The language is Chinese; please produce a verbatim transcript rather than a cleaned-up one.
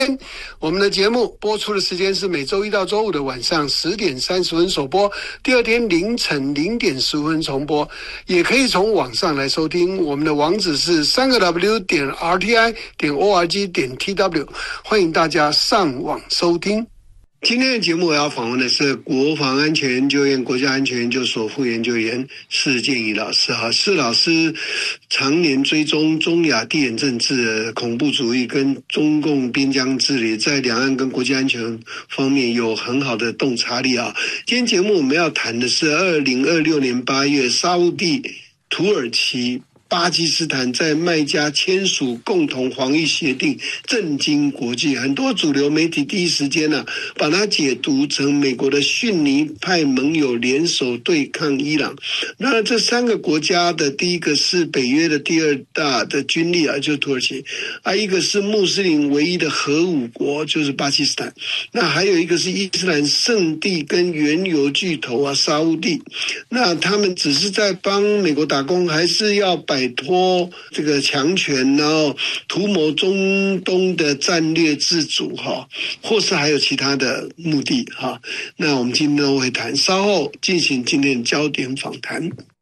我们的节目播出的时间是每周一到周五的晚上十点三十分首播，第二天凌晨零点十分重播，也可以从网上来收听。我们的网址是三个 W 点 R T I 点 O R G 点 T W， 欢迎大家上网收听。今天的节目我要访问的是国防安全研究院国家安全研究所副研究员施建义老师哈，施老师常年追踪中亚地缘政治、恐怖主义跟中共边疆治理，在两岸跟国际安全方面有很好的洞察力啊。今天节目我们要谈的是二零二六年八月，沙烏地、土耳其、巴基斯坦在麦加签署共同防御协定，震惊国际。很多主流媒体第一时间啊，把它解读成美国的逊尼派盟友联手对抗伊朗。那这三个国家的第一个是北约的第二大的军力啊，就是土耳其啊，一个是穆斯林唯一的核武国，就是巴基斯坦。那还有一个是伊斯兰圣地跟原油巨头啊，沙烏地。那他们只是在帮美国打工，还是要摆脱这个强权，然后图谋中东的战略自主哈，或是还有其他的目的哈。那我们今天都会谈，稍后进行今天的焦点访谈。